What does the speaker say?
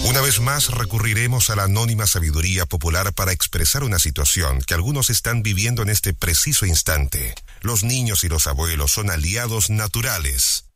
Una vez más recurriremos a la anónima sabiduría popular para expresar una situación que algunos están viviendo en este preciso instante. Los niños y los abuelos son aliados naturales.